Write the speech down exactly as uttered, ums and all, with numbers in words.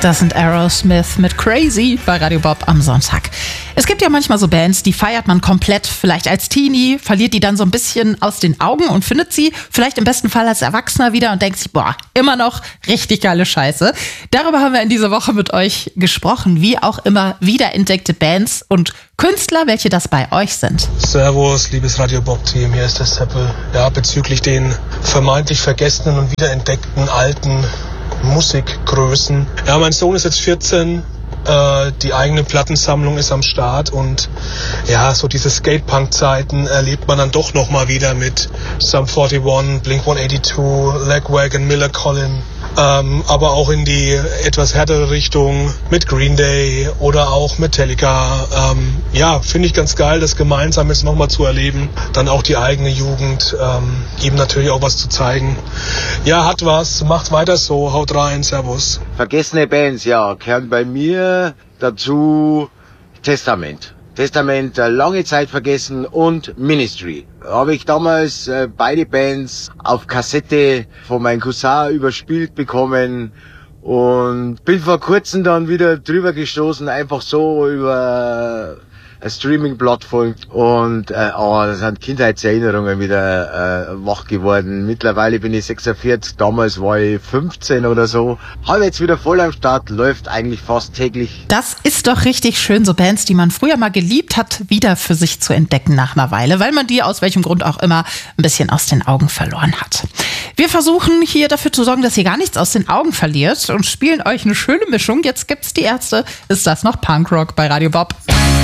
Das sind Aerosmith mit Crazy bei Radio Bob am Sonntag. Es gibt ja manchmal so Bands, die feiert man komplett, vielleicht als Teenie, verliert die dann so ein bisschen aus den Augen und findet sie vielleicht im besten Fall als Erwachsener wieder und denkt sich, boah, immer noch richtig geile Scheiße. Darüber haben wir in dieser Woche mit euch gesprochen, wie auch immer wiederentdeckte Bands und Künstler, welche das bei euch sind. Servus, liebes Radio Bob-Team, hier ist der Seppel. Ja, bezüglich den vermeintlich vergessenen und wiederentdeckten alten Musikgrößen. Ja, mein Sohn ist jetzt vierzehn, äh, die eigene Plattensammlung ist am Start und ja, so diese Skatepunk-Zeiten erlebt man dann doch nochmal wieder mit Sum einundvierzig, Blink hundertzweiundachtzig, Lagwagon, Miller Collin. Ähm, aber auch in die etwas härtere Richtung mit Green Day oder auch Metallica. Ähm, ja, finde ich ganz geil, das gemeinsam jetzt nochmal zu erleben. Dann auch die eigene Jugend, ähm, ihm natürlich auch was zu zeigen. Ja, hat was, macht weiter so, haut rein, servus. Vergessene Bands, ja, gehören bei mir dazu Testament. Testament äh, lange Zeit vergessen und Ministry. Habe ich damals äh, beide Bands auf Kassette von meinem Cousin überspielt bekommen und bin vor kurzem dann wieder drüber gestoßen, einfach so über eine Streaming-Plattform und äh, oh, das sind Kindheitserinnerungen wieder äh, wach geworden. Mittlerweile bin ich sechsundvierzig, damals war ich fünfzehn oder so. Habe jetzt wieder voll am Start, läuft eigentlich fast täglich. Das ist doch richtig schön, so Bands, die man früher mal geliebt hat, wieder für sich zu entdecken nach einer Weile, weil man die aus welchem Grund auch immer ein bisschen aus den Augen verloren hat. Wir versuchen hier dafür zu sorgen, dass ihr gar nichts aus den Augen verliert und spielen euch eine schöne Mischung. Jetzt gibt's die Ärzte. Ist das noch Punkrock bei Radio Bob?